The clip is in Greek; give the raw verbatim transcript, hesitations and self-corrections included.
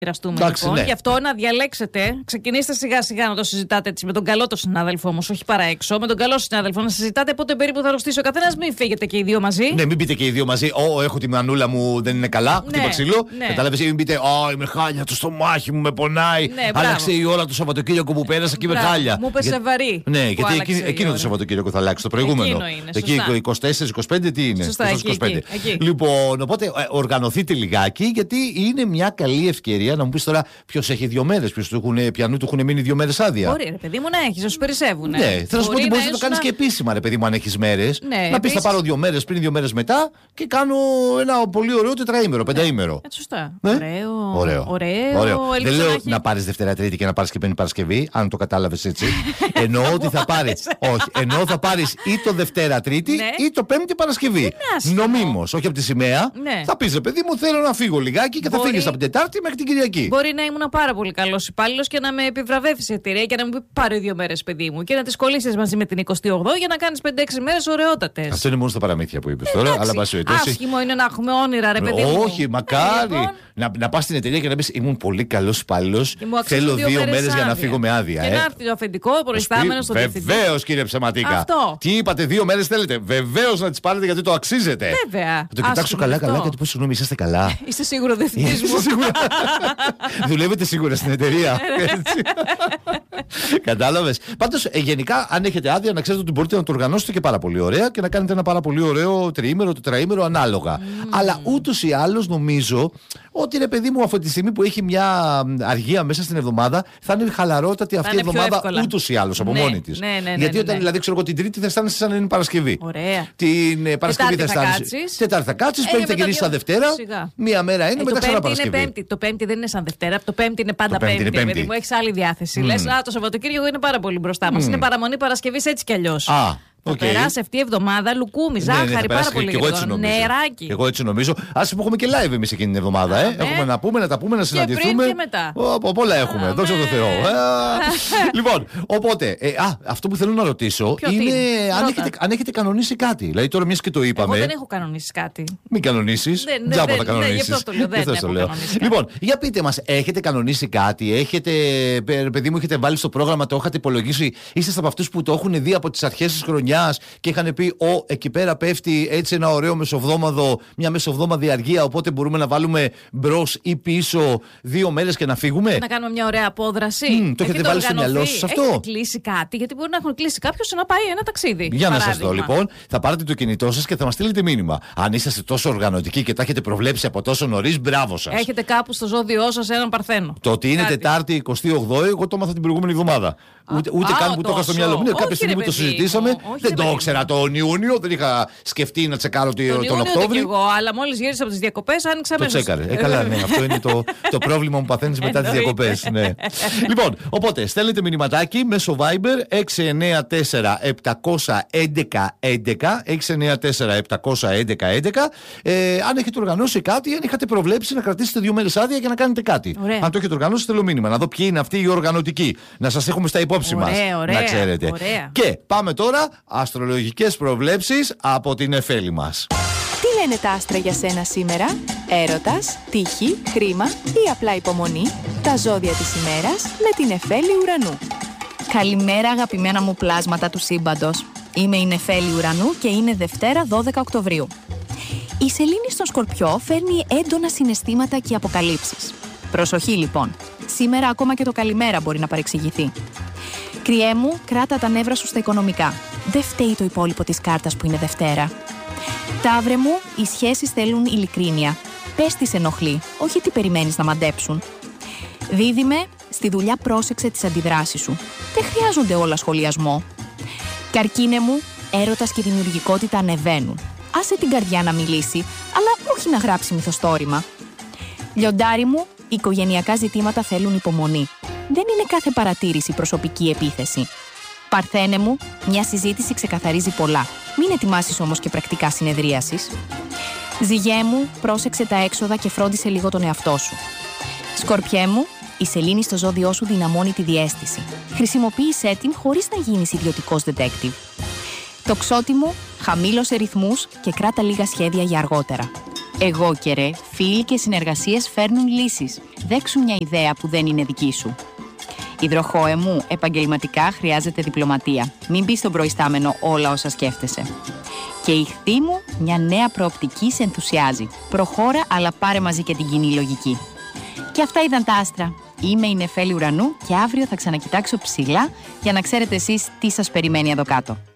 μοιραστούμε λοιπόν. Ναι. Γι' αυτό να διαλέξετε, ξεκινήστε σιγά σιγά να το συζητάτε έτσι με τον καλό το συνάδελφο όμως, όχι παρά έξω. Με τον καλό συνάδελφο να συζητάτε πότε περίπου θα αρρωστήσει ο καθένας, μην φύγετε και οι δύο μαζί. Ναι, μην πείτε και οι δύο μαζί. Ω, έχω τη μανούλα μου, δεν είναι καλά. Ναι, χτύπα ξύλο. Ναι. Κατάλαβες, ή μην πείτε, Ω, είμαι χάλια, το στομάχι μου με πονάει. Ναι, άλλαξε η ώρα το Σαββατοκύριακο που πέρασα και είμαι χάλια. Μου πέσε βαρύ. Ναι, γιατί εκείνο, εκείνο το Σαββατοκύριακο θα αλλάξει το προηγούμενο. Εκεί είκοσι τέσσερα είκοσι πέντε τι είναι. Σωστά, εκεί, εκεί, εκεί. Λοιπόν, οπότε οργανωθείτε λιγάκι, γιατί είναι μια καλή ευκαιρία να μου πει τώρα ποιο έχει δύο μέρες, ποιανού του έχουν μείνει δύο μέρες άδεια. Μπορεί, ρε παιδί μου, να έχει, να σου περισσεύουν. Ναι, θέλω να σου πω ότι μπορεί να το κάνει και επίσημα, ρε παιδί μου, αν έχει μέρες. Ναι, να πει θα πάρω δύο μέρες πριν, δύο μέρες μετά και κάνω ένα πολύ ωραίο τετραήμερο, πενταήμερο. Ε, σωστά. Ναι? Ωραίο. Ωραίο. ωραίο. ωραίο. Δεν λέω έχει... να πάρει Δευτέρα Τρίτη και να πάρει και πέμπτη Παρασκευή, αν το κατάλαβε έτσι. Εννοώ ότι θα πάρει. Όχι, εννοώ θα πάρει ή το Δευτέρα Τρίτη ναι. ή το Πέμπτη Παρασκευή. Νομίμως, όχι από τη σημαία. Ναι. Θα πει ρε παιδί μου, θέλω να φύγω λιγάκι και Μπορεί... θα φύγει από την Τετάρτη μέχρι την Κυριακή. Μπορεί να ήμουν πάρα πολύ καλό υπάλληλο και να με επιβραβεύσει η εταιρεία και να μου πει πάρε δύο μέρες, παιδί μου, και να τι κολλήσει μαζί με την εικοστή όγδοη για να κάνει πέντε έξι μέρες ωραιότατες. Αυτό είναι μόνο στα παραμύθια που είπε τώρα, αλλά πάση περιπτώσει. Άσχημο είναι να έχουμε όνειρα, ρε παιδί μου. Όχι, μακάρι. Λοιπόν... Να, να πα στην εταιρεία και να πει ήμουν πολύ καλό υπάλληλο. Θέλω δύο, δύο μέρες για να φύγω με άδεια. Και ε. να έρθει το αφεντικό προϊστάμενο στο διευθυντή. Βεβαίως, κύριε Ψεματίκα. Αυτό. Τι είπατε, δύο μέρες θέλετε. Βεβαίως να τις πάρετε γιατί το αξίζετε. Βέβαια. Θα το κοιτάξω καλά-καλά γιατί πω συγγνώμη, είσαστε καλά. Είστε σίγουρο διευθυντή μου. Δουλεύετε σίγουρα στην εταιρεία. Κατάλαβες. Πάντως, ε, γενικά, αν έχετε άδεια, να ξέρετε ότι μπορείτε να το οργανώσετε και πάρα πολύ ωραία και να κάνετε ένα πάρα πολύ ωραίο τριήμερο, τετραήμερο ανάλογα. Mm. Αλλά ούτως ή άλλως νομίζω ότι ρε παιδί μου, αυτή τη στιγμή που έχει μια αργία μέσα στην εβδομάδα, θα είναι χαλαρότατη αυτή η εβδομάδα ούτως ή άλλως από ναι, μόνη της. Ναι, ναι, ναι, γιατί ναι, όταν ναι. δηλαδή ξέρω εγώ την Τρίτη θα αισθάνεσαι σαν να είναι Παρασκευή. Ωραία. Την ε, Παρασκευή θα αισθάνεσαι. Τετάρτη θα κάτσεις, Πέμπτη θα γυρίσεις σαν Δευτέρα. Σιγά. Μία μέρα είναι, ε, μετά ξανά Παρασκευή. Πέμπτη. Το Πέμπτη δεν είναι σαν Δευτέρα. Το Πέμπτη είναι πάντα το πέμπτη. Πέμπτη. πέμπτη. Μου έχει άλλη διάθεση. Mm. Λες, α, το Σαββατοκύριακο είναι πάρα πολύ μπροστά μας. Mm. Είναι παραμονή Παρασκευής έτσι κι αλλιώς. Θα okay. περάσει αυτή η εβδομάδα λουκούμι, ζάχαρη, ναι, ναι, πάρα πολύ γρήγορα. Νεράκι. Εγώ έτσι νομίζω. Ας πούμε, έχουμε και live εμείς εκείνη την εβδομάδα. Ε. Ναι. Έχουμε να πούμε, να τα πούμε, να συναντηθούμε. Και πριν και μετά. Από πολλά έχουμε. Α, δόξα τω Θεώ. Λοιπόν, οπότε, ε, α, αυτό που θέλω να ρωτήσω ποιο είναι αν έχετε, αν έχετε κανονίσει κάτι. Δηλαδή, τώρα μια και το είπαμε. Εγώ δεν έχω κανονίσει κάτι. Μην κανονίσει. Τζάμπα θα κανονίσει. Λοιπόν, για πείτε μας, έχετε κανονίσει κάτι, έχετε, παιδί μου, έχετε βάλει στο πρόγραμμα, το έχετε υπολογίσει, είστε από αυτούς που το έχουν δει από τις αρχές της χρονιάς και είχαν πει, Ω, εκεί πέρα πέφτει έτσι ένα ωραίο μεσοβδόμαδο, μια μεσοβδόμαδη αργία. Οπότε μπορούμε να βάλουμε μπρος ή πίσω δύο μέρες και να φύγουμε. Να κάνουμε μια ωραία απόδραση. Mm, το έχετε βάλει στο μυαλό σας αυτό. Έχετε κλείσει κάτι, γιατί μπορεί να έχουν κλείσει κάποιος να πάει ένα ταξίδι. Για να σας δω λοιπόν, θα πάρετε το κινητό σας και θα μας στείλετε μήνυμα. Αν είσαστε τόσο οργανωτικοί και τα έχετε προβλέψει από τόσο νωρίς, μπράβο σας. Έχετε κάπου στο ζώδιό σας έναν παρθένο. Το ότι είναι κάτι. Τετάρτη εικοστή όγδοη, εγώ το έμαθα την προηγούμενη εβδομάδα. Ούτε, ούτε α, καν που το είχα στο μυαλό μου. Κάποια στιγμή που το συζητήσαμε, όχι, δεν το ήξερα τον Ιούνιο, δεν είχα σκεφτεί να τσεκάρω τον, τον, τον Οκτώβρη. Εγώ, αλλά μόλις γύρισα από τις διακοπές, άνοιξα μέσα. Το τσέκαρε. Ε, καλά, ναι, αυτό είναι το, το πρόβλημα που παθαίνεις μετά τις διακοπές. Ναι. Λοιπόν, οπότε στέλνετε μηνυματάκι μέσω Viber έξι εννιά τέσσερα επτά ένα ένα έντεκα έξι εννιά τέσσερα επτά ένα ένα έντεκα ε, αν έχετε οργανώσει κάτι, αν είχατε προβλέψει να κρατήσετε δύο μέρες άδεια για να κάνετε κάτι. Ωραία. Αν το έχετε οργανώσει, θέλω μήνυμα. Να δω ποιοι είναι αυτοί οι οργανωτικοί. Να σας έχουμε στα υπόψη μας. Να ξέρετε. Ωραία. Και πάμε τώρα αστρολογικές προβλέψεις από την Εφέλη μας. Τι λένε τα άστρα για σένα σήμερα? Έρωτας, τύχη, χρήμα ή απλά υπομονή? Τα ζώδια της ημέρας με την Εφέλη Ουρανού. Καλημέρα αγαπημένα μου πλάσματα του σύμπαντος. Είμαι η Νεφέλη Ουρανού και είναι Δευτέρα δώδεκα Οκτωβρίου. Η σελήνη στον Σκορπιό φέρνει έντονα συναισθήματα και αποκαλύψεις. Προσοχή λοιπόν, σήμερα ακόμα και το καλημέρα μπορεί να παρεξηγηθεί. Κριέ μου, κράτα τα νεύρα σου στα οικονομικά. Δεν φταίει το υπόλοιπο της κάρτας που είναι Δευτέρα. Ταύρε μου, οι σχέσεις θέλουν ειλικρίνεια. Πες τις ενοχλεί, όχι τι περιμένεις να μαντέψουν. Δίδυμε, στη δουλειά πρόσεξε τις αντιδράσεις σου. Δεν χρειάζονται όλα σχολιασμό. Καρκίνε μου, έρωτας και δημιουργικότητα ανεβαίνουν. Άσε την καρδιά να μιλήσει, αλλά όχι να γράψει μυθοστόρημα. Λιοντάρι μου, οικογενειακά ζητήματα θέλουν υπομονή. Δεν είναι κάθε παρατήρηση προσωπική επίθεση. Παρθένε μου, μια συζήτηση ξεκαθαρίζει πολλά. Μην ετοιμάσεις όμως και πρακτικά συνεδρίασης. Ζυγέ μου, πρόσεξε τα έξοδα και φρόντισε λίγο τον εαυτό σου. Σκορπιέ μου, η σελήνη στο ζώδιό σου δυναμώνει τη διαίσθηση. Χρησιμοποίησέ την χωρίς να γίνεις ιδιωτικός detective. Τοξότη μου, χαμήλωσε ρυθμούς και κράτα λίγα σχέδια για αργότερα. Εγώ και ρε, φίλοι και συνεργασίες φέρνουν λύσεις. δέξου μια ιδέα που δεν είναι δική σου. Υδροχόε μου, επαγγελματικά χρειάζεται διπλωματία. Μην πεις στον προϊστάμενο όλα όσα σκέφτεσαι. Και η ιχθύ μου, μια νέα προοπτική σε ενθουσιάζει. Προχώρα, αλλά πάρε μαζί και την κοινή λογική. Και αυτά ήταν τα άστρα. Είμαι η Νεφέλη Ουρανού και αύριο θα ξανακοιτάξω ψηλά για να ξέρετε εσείς τι σας περιμένει εδώ κάτω.